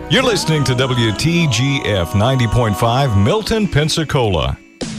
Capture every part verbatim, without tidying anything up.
You're listening to W T G F ninety point five, Milton, Pensacola.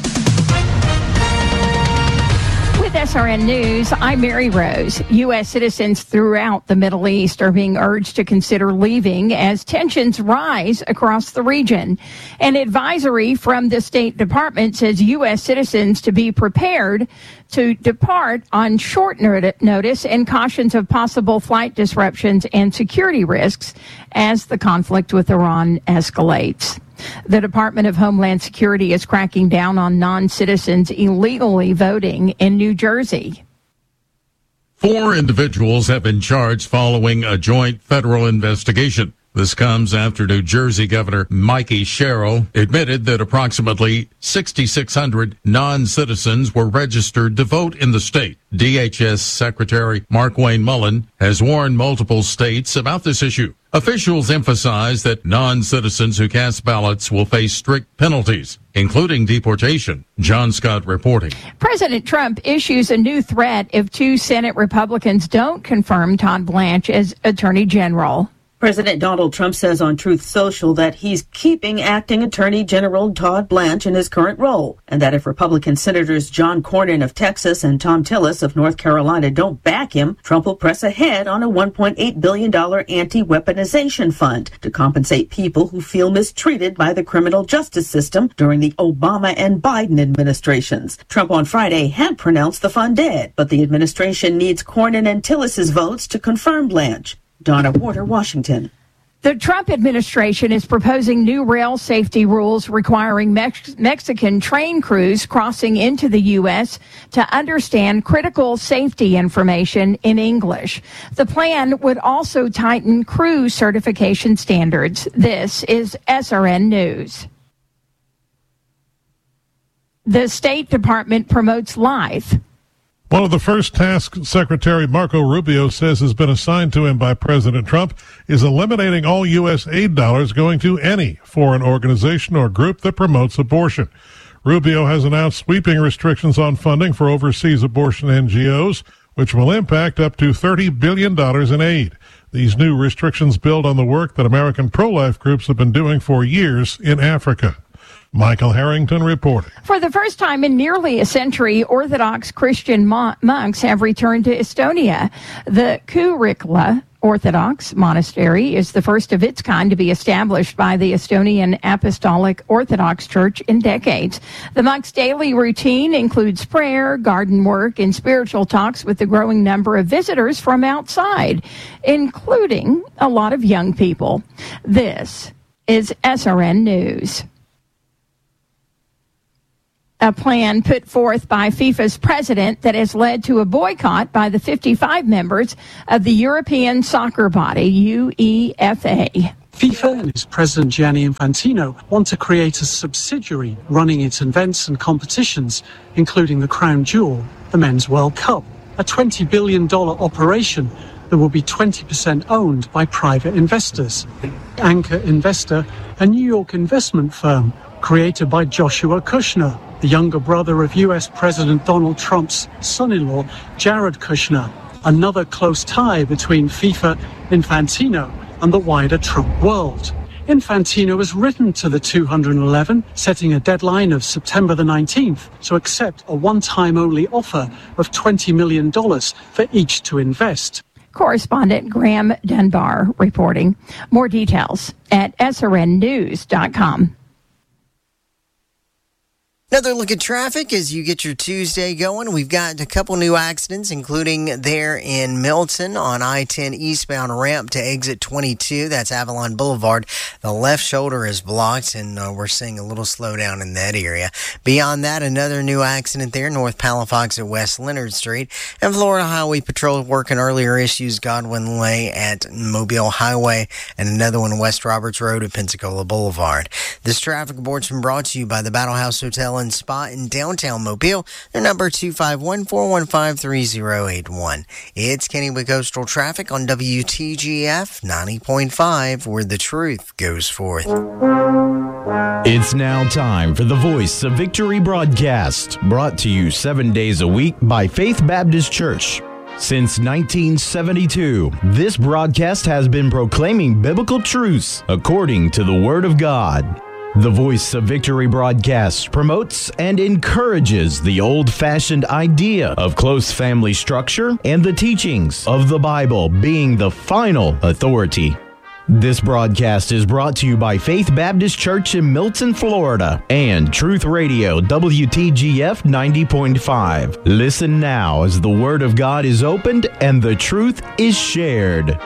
With S R N News, I'm Mary Rose. U S citizens throughout the Middle East are being urged to consider leaving as tensions rise across the region. An advisory from the State Department says U S citizens to be prepared to depart on short notice and cautions of possible flight disruptions and security risks as the conflict with Iran escalates. The Department of Homeland Security is cracking down on non-citizens illegally voting in New Jersey. Four individuals have been charged following a joint federal investigation. This comes after New Jersey Governor Mikey Sherrill admitted that approximately six thousand six hundred non-citizens were registered to vote in the state. D H S Secretary Markwayne Mullin has warned multiple states about this issue. Officials emphasize that non-citizens who cast ballots will face strict penalties, including deportation. John Scott reporting. President Trump issues a new threat if two Senate Republicans don't confirm Todd Blanche as Attorney General. President Donald Trump says on Truth Social that he's keeping acting Attorney General Todd Blanche in his current role, and that if Republican Senators John Cornyn of Texas and Thom Tillis of North Carolina don't back him, Trump will press ahead on a one point eight billion dollars anti-weaponization fund to compensate people who feel mistreated by the criminal justice system during the Obama and Biden administrations. Trump on Friday had pronounced the fund dead, but the administration needs Cornyn and Tillis's votes to confirm Blanche. Donna Warder, Washington. The Trump administration is proposing new rail safety rules requiring Mex- Mexican train crews crossing into the U S to understand critical safety information in English. The plan would also tighten crew certification standards. This is S R N News. The State Department promotes life. One of the first tasks Secretary Marco Rubio says has been assigned to him by President Trump is eliminating all U S aid dollars going to any foreign organization or group that promotes abortion. Rubio has announced sweeping restrictions on funding for overseas abortion N G Os, which will impact up to thirty billion dollars in aid. These new restrictions build on the work that American pro-life groups have been doing for years in Africa. Michael Harrington reporting. For the first time in nearly a century, Orthodox Christian mo- monks have returned to Estonia. The Kurikla Orthodox Monastery is the first of its kind to be established by the Estonian Apostolic Orthodox Church in decades. The monks' daily routine includes prayer, garden work, and spiritual talks with the growing number of visitors from outside, including a lot of young people. This is S R N News. A plan put forth by FIFA's president that has led to a boycott by the fifty-five members of the European soccer body, UEFA. FIFA and its president Gianni Infantino want to create a subsidiary running its events and competitions, including the crown jewel, the Men's World Cup, a twenty billion dollars operation that will be twenty percent owned by private investors. Anchor Investor, a New York investment firm created by Joshua Kushner, the younger brother of U S President Donald Trump's son-in-law, Jared Kushner, another close tie between FIFA, Infantino, and the wider Trump world. Infantino has written to the two hundred eleven, setting a deadline of September the nineteenth to accept a one-time only offer of twenty million dollars for each to invest. Correspondent Graham Dunbar reporting. More details at S R N news dot com. Another look at traffic as you get your Tuesday going. We've got a couple new accidents, including there in Milton on I ten eastbound ramp to exit twenty-two. That's Avalon Boulevard. The left shoulder is blocked, and uh, we're seeing a little slowdown in that area. Beyond that, another new accident there, North Palafox at West Leonard Street. And Florida Highway Patrol working earlier issues, Godwin Way at Mobile Highway, and another one West Roberts Road at Pensacola Boulevard. This traffic report's been brought to you by the Battle House Hotel and Spa in downtown Mobile. Their number two five one, four one five, three zero eight one. It's Kenny with Coastal Traffic on W T G F ninety point five, where the truth goes forth. It's now time for the Voice of Victory broadcast, brought to you seven days a week by Faith Baptist Church. Since nineteen seventy-two, this broadcast has been proclaiming biblical truths according to the Word of God. The Voice of Victory broadcast promotes and encourages the old-fashioned idea of close family structure and the teachings of the Bible being the final authority. This broadcast is brought to you by Faith Baptist Church in Milton, Florida, and Truth Radio W T G F ninety point five. Listen now as the Word of God is opened and the truth is shared.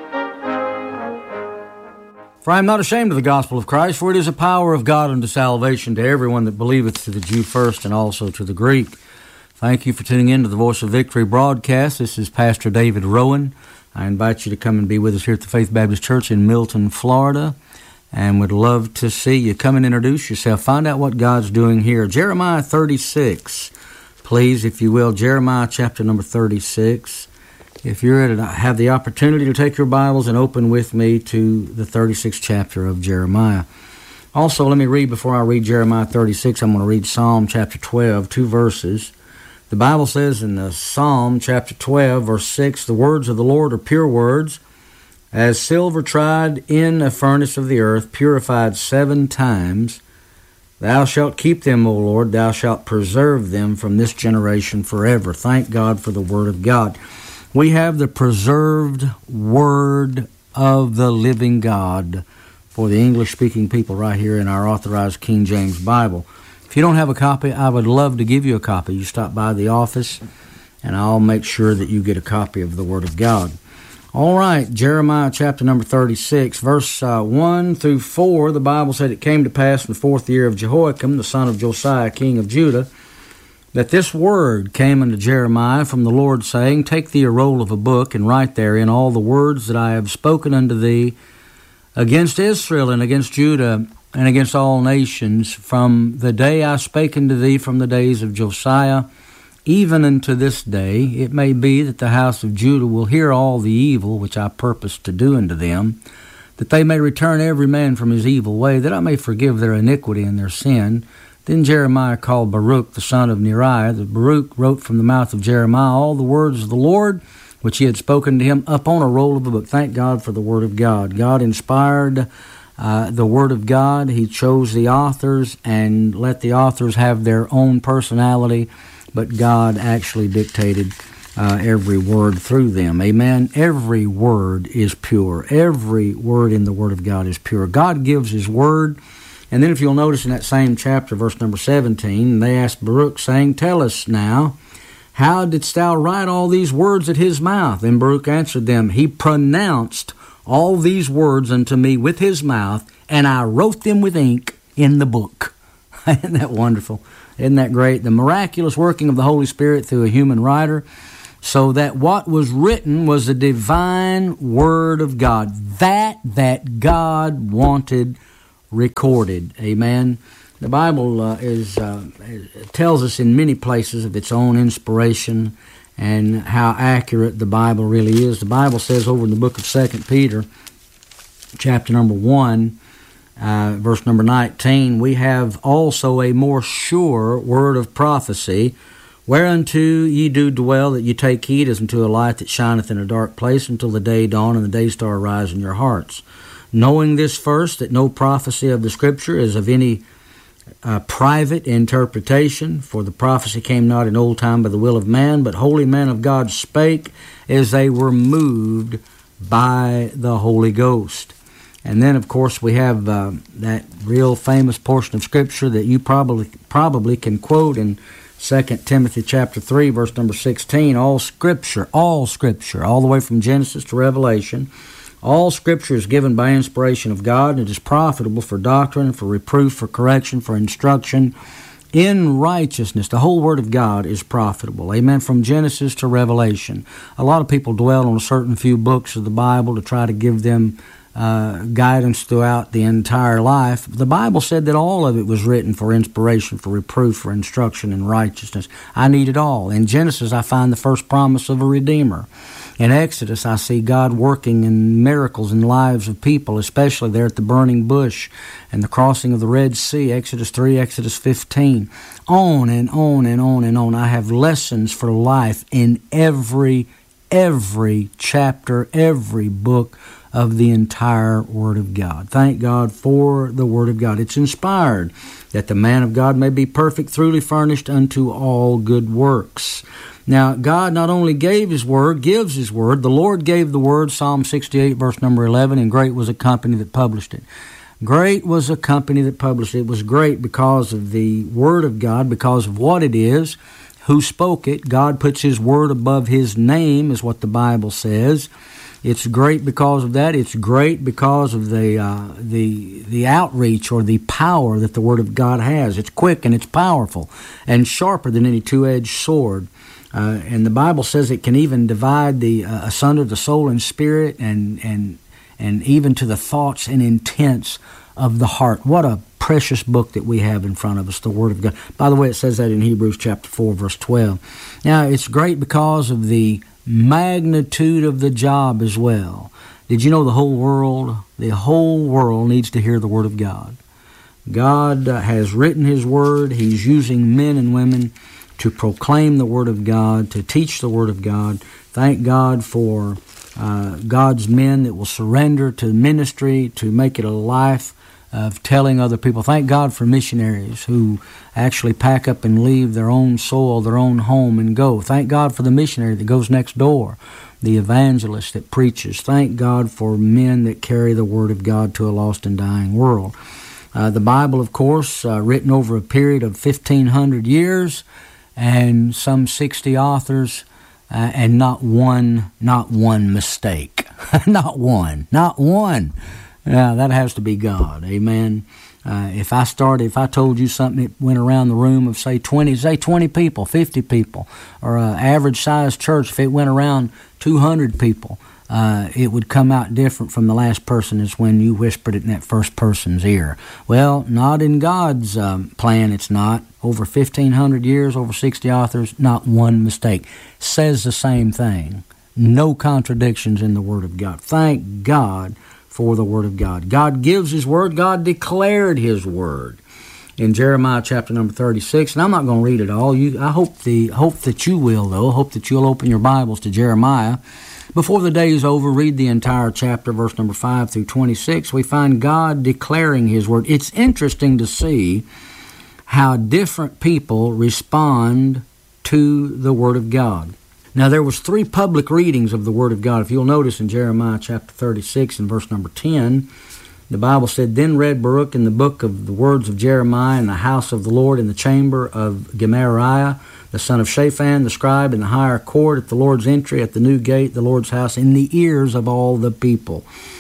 For I am not ashamed of the gospel of Christ, for it is a power of God unto salvation to everyone that believeth, to the Jew first and also to the Greek. Thank you for tuning in to the Voice of Victory broadcast. This is Pastor David Rowan. I invite you to come and be with us here at the Faith Baptist Church in Milton, Florida, and would love to see you. Come and introduce yourself. Find out what God's doing here. Jeremiah thirty-six, please, if you will. Jeremiah chapter number thirty-six. If you're to have the opportunity to take your Bibles and open with me to the thirty-sixth chapter of Jeremiah. Also, let me read, before I read Jeremiah thirty-six, I'm going to read Psalm chapter twelve, two verses. The Bible says in the Psalm chapter twelve, verse six, the words of the Lord are pure words, as silver tried in a furnace of the earth, purified seven times. Thou shalt keep them, O Lord, thou shalt preserve them from this generation forever. Thank God for the Word of God. We have the preserved Word of the living God for the English-speaking people right here in our authorized King James Bible. If you don't have a copy, I would love to give you a copy. You stop by the office, and I'll make sure that you get a copy of the Word of God. All right, Jeremiah chapter number thirty-six, verse uh, one through four, the Bible said, it came to pass in the fourth year of Jehoiakim, the son of Josiah, king of Judah, that this word came unto Jeremiah from the Lord, saying, Take thee a roll of a book, and write therein all the words that I have spoken unto thee against Israel and against Judah and against all nations, from the day I spake unto thee from the days of Josiah, even unto this day. It may be that the house of Judah will hear all the evil which I purpose to do unto them, that they may return every man from his evil way, that I may forgive their iniquity and their sin. Then Jeremiah called Baruch the son of Neriah. The Baruch wrote from the mouth of Jeremiah all the words of the Lord, which he had spoken to him, upon a roll of a book. Thank God for the Word of God. God inspired uh, the Word of God. He chose the authors and let the authors have their own personality, but God actually dictated uh, every word through them. Amen. Every word is pure. Every word in the Word of God is pure. God gives His Word. And then if you'll notice in that same chapter, verse number seventeen, they asked Baruch, saying, Tell us now, how didst thou write all these words at his mouth? And Baruch answered them, He pronounced all these words unto me with his mouth, and I wrote them with ink in the book. Isn't that wonderful? Isn't that great? The miraculous working of the Holy Spirit through a human writer, so that what was written was the divine Word of God, that that God wanted recorded. Amen. The Bible uh, is uh, tells us in many places of its own inspiration and how accurate the Bible really is. The Bible says over in the book of Second Peter, chapter number one, uh, verse number nineteen, we have also a more sure word of prophecy, whereunto ye do dwell, that ye take heed as unto a light that shineth in a dark place until the day dawn and the day star rise in your hearts. Knowing this first, that no prophecy of the Scripture is of any uh, private interpretation, for the prophecy came not in old time by the will of man, but holy men of God spake as they were moved by the Holy Ghost. And then, of course, we have uh, that real famous portion of Scripture that you probably probably can quote in Second Timothy chapter three, verse number sixteen. All Scripture, all Scripture, all the way from Genesis to Revelation, all Scripture is given by inspiration of God, and it is profitable for doctrine, for reproof, for correction, for instruction in righteousness. The whole Word of God is profitable. Amen. From Genesis to Revelation. A lot of people dwell on a certain few books of the Bible to try to give them uh, guidance throughout the entire life. The Bible said that all of it was written for inspiration, for reproof, for instruction in righteousness. I need it all. In Genesis, I find the first promise of a Redeemer. In Exodus, I see God working in miracles in the lives of people, especially there at the burning bush and the crossing of the Red Sea, Exodus three, Exodus fifteen. On and on and on and on. I have lessons for life in every every chapter, every book of the entire Word of God. Thank God for the Word of God. It's inspired, that the man of God may be perfect, truly furnished unto all good works. Now, God not only gave His Word, gives His Word. The Lord gave the Word, Psalm sixty-eight, verse number eleven, and great was a company that published it. Great was a company that published it. It was great because of the Word of God, because of what it is, who spoke it. God puts His Word above His name, is what the Bible says. It's great because of that. It's great because of the uh, the the outreach or the power that the Word of God has. It's quick and it's powerful and sharper than any two-edged sword. Uh, and the Bible says it can even divide the uh, asunder the soul and spirit, and and and even to the thoughts and intents of the heart. What a precious book that we have in front of us, the Word of God. By the way, it says that in Hebrews chapter four, verse twelve. Now, it's great because of the magnitude of the job as well. Did you know the whole world, the whole world needs to hear the Word of God? God uh, has written His Word. He's using men and women to proclaim the Word of God, to teach the Word of God. Thank God for uh, God's men that will surrender to ministry, to make it a life of telling other people. Thank God for missionaries who actually pack up and leave their own soil, their own home, and go. Thank God for the missionary that goes next door, the evangelist that preaches. Thank God for men that carry the Word of God to a lost and dying world. Uh, the Bible, of course, uh, written over a period of fifteen hundred years, and some sixty authors, uh, and not one, not one mistake. Not one, not one. Yeah, that has to be God. Amen. Uh, if I started, if I told you something that went around the room of, say, twenty, say twenty people, fifty people, or an average-sized church, if it went around two hundred people, uh, it would come out different from the last person as when you whispered it in that first person's ear. Well, not in God's um, plan, it's not. Over fifteen hundred years, over sixty authors, not one mistake. Says the same thing. No contradictions in the Word of God. Thank God for the Word of God. God gives His Word. God declared His Word in Jeremiah chapter number thirty-six. And I'm not going to read it all. You, I hope the hope that you will, though. I hope that you'll open your Bibles to Jeremiah. Before the day is over, read the entire chapter, verse number five through twenty-six. We find God declaring His Word. It's interesting to see how different people respond to the Word of God. Now, there was three public readings of the Word of God. If you'll notice in Jeremiah chapter thirty-six and verse number ten, the Bible said, Then read Baruch in the book of the words of Jeremiah in the house of the Lord in the chamber of Gemariah, the son of Shaphan, the scribe, in the higher court at the Lord's entry at the new gate, the Lord's house, in the ears of all the people.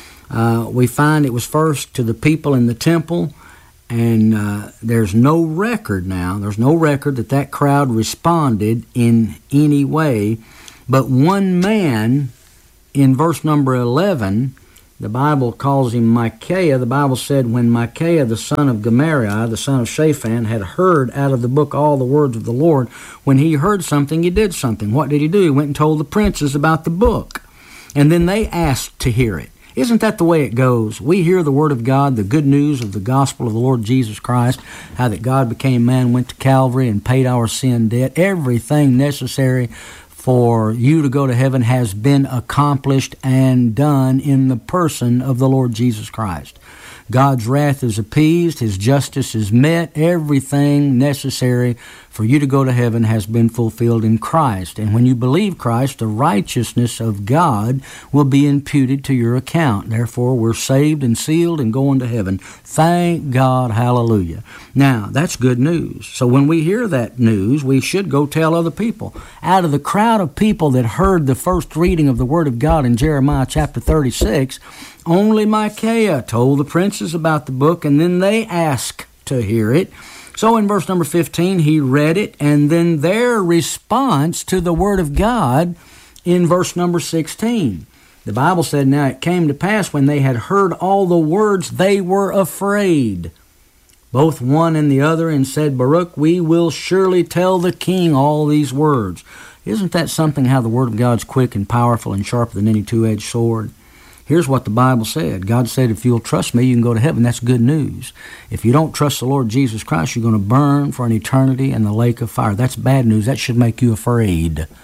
Uh, we find it was first to the people in the temple, and uh, there's no record now, there's no record that that crowd responded in any way. But one man, in verse number eleven, the Bible calls him Micaiah. The Bible said, when Micaiah, the son of Gemariah, the son of Shaphan, had heard out of the book all the words of the Lord, when he heard something, he did something. What did he do? He went and told the princes about the book. And then they asked to hear it. Isn't that the way it goes? We hear the Word of God, the good news of the gospel of the Lord Jesus Christ, how that God became man, went to Calvary, and paid our sin debt. Everything necessary for you to go to heaven has been accomplished and done in the person of the Lord Jesus Christ. God's wrath is appeased, His justice is met, everything necessary for you to go to heaven has been fulfilled in Christ. And when you believe Christ, the righteousness of God will be imputed to your account. Therefore, we're saved and sealed and going to heaven. Thank God, hallelujah. Now, that's good news. So when we hear that news, we should go tell other people. Out of the crowd of people that heard the first reading of the Word of God in Jeremiah chapter thirty-six, only Micaiah told the princes about the book, and then they asked to hear it. So in verse number fifteen, he read it, and then their response to the Word of God in verse number sixteen. The Bible said, Now it came to pass when they had heard all the words, they were afraid, both one and the other, and said, Baruch, we will surely tell the king all these words. Isn't that something, how the Word of God's quick and powerful and sharper than any two-edged sword? Here's what the Bible said. God said, if you'll trust me, you can go to heaven. That's good news. If you don't trust the Lord Jesus Christ, you're going to burn for an eternity in the lake of fire. That's bad news. That should make you afraid.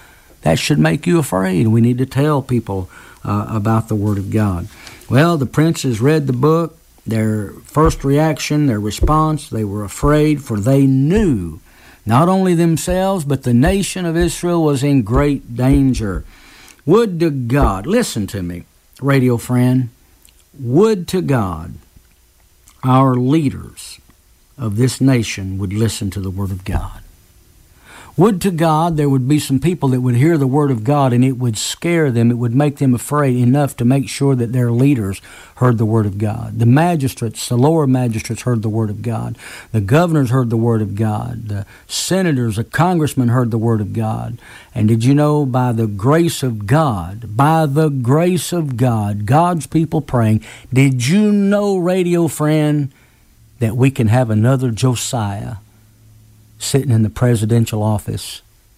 That should make you afraid. We need to tell people uh, about the Word of God. Well, the princes read the book. Their first reaction, their response, they were afraid, for they knew not only themselves, but the nation of Israel was in great danger. Would to God, listen to me, radio friend, would to God our leaders of this nation would listen to the Word of God. Would to God there would be some people that would hear the Word of God and it would scare them, it would make them afraid enough to make sure that their leaders heard the Word of God. The magistrates, the lower magistrates heard the Word of God. The governors heard the Word of God. The senators, the congressmen heard the Word of God. And did you know, by the grace of God, by the grace of God, God's people praying, did you know, radio friend, that we can have another Josiah sitting in the presidential office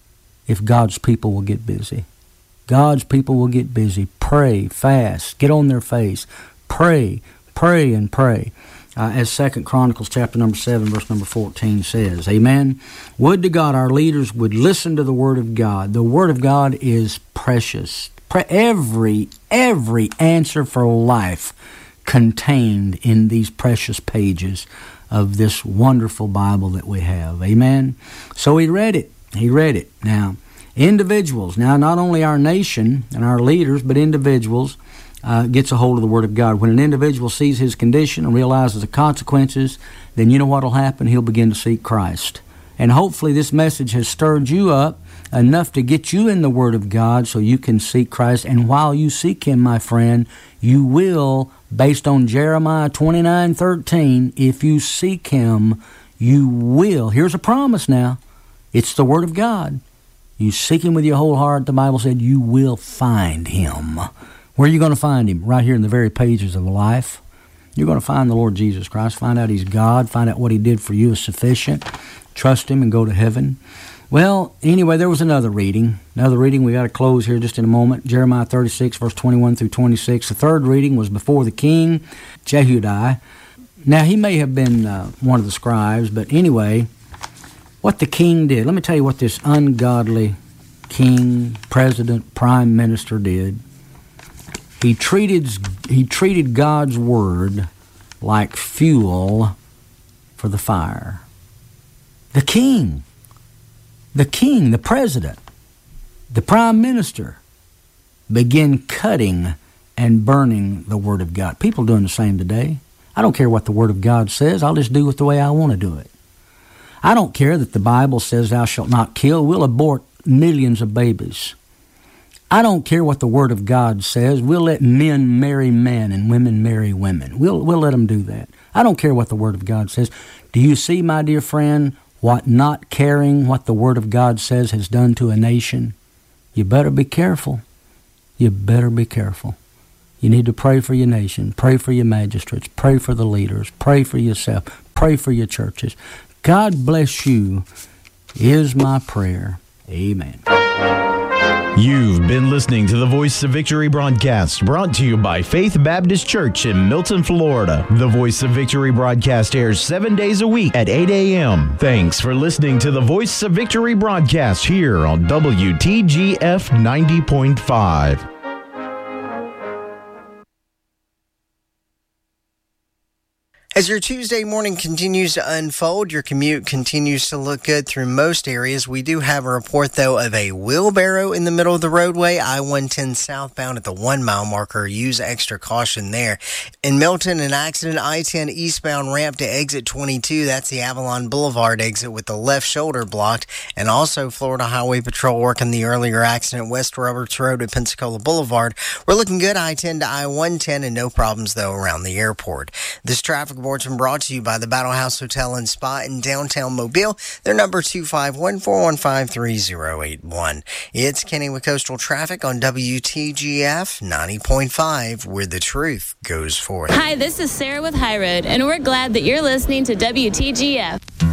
if God's people will get busy? God's people will get busy. Pray, fast, get on their face. Pray, pray, and pray. Uh, as Second Chronicles chapter number seven, verse number fourteen says, amen. Would to God our leaders would listen to the Word of God. The Word of God is precious. Every, every answer for life contained in these precious pages of this wonderful Bible that we have. Amen? So he read it. He read it. Now, individuals, now not only our nation and our leaders, but individuals uh, gets a hold of the Word of God. When an individual sees his condition and realizes the consequences, then you know what will happen? He'll begin to seek Christ. And hopefully this message has stirred you up enough to get you in the Word of God so you can seek Christ. And while you seek Him, my friend, you will, based on Jeremiah twenty-nine thirteen, if you seek Him, you will. Here's a promise now. It's the Word of God. You seek Him with your whole heart, the Bible said, you will find Him. Where are you going to find Him? Right here in the very pages of life. You're going to find the Lord Jesus Christ. Find out He's God. Find out what He did for you is sufficient. Trust Him and go to heaven. Well, anyway, there was another reading. Another reading, we got to close here just in a moment. Jeremiah thirty-six, verse twenty-one through twenty-six. The third reading was before the king, Jehudi. Now, he may have been uh, one of the scribes, but anyway, what the king did. Let me tell you what this ungodly king, president, prime minister did. He treated, he treated God's word like fuel for the fire. The king, the king, the president, the prime minister began cutting and burning the Word of God. People doing the same today. I don't care what the Word of God says. I'll just do it the way I want to do it. I don't care that the Bible says thou shalt not kill. We'll abort millions of babies. I don't care what the Word of God says. We'll let men marry men and women marry women. We'll, we'll let them do that. I don't care what the Word of God says. Do you see, my dear friend, what not caring what the Word of God says has done to a nation? You better be careful. You better be careful. You need to pray for your nation. Pray for your magistrates. Pray for the leaders. Pray for yourself. Pray for your churches. God bless you is my prayer. Amen. You've been listening to the Voice of Victory broadcast, brought to you by Faith Baptist Church in Milton, Florida. The Voice of Victory broadcast airs seven days a week at eight a.m. Thanks for listening to the Voice of Victory broadcast here on W T G F ninety point five. As your Tuesday morning continues to unfold, your commute continues to look good through most areas. We do have a report, though, of a wheelbarrow in the middle of the roadway, I one ten southbound at the one-mile marker. Use extra caution there. In Milton, an accident, I ten eastbound ramp to exit twenty-two. That's the Avalon Boulevard exit with the left shoulder blocked. And also Florida Highway Patrol working the earlier accident, West Roberts Road at Pensacola Boulevard. We're looking good, I ten to I one ten, and no problems, though, around the airport. This traffic report's been brought to you by the Battle House Hotel and Spa in downtown Mobile. Their number two five one, four one five, three zero eight one. It's Kenny with Coastal Traffic on W T G F ninety point five, where the truth goes forth. Hi, this is Sarah with High Road, and we're glad that you're listening to W T G F.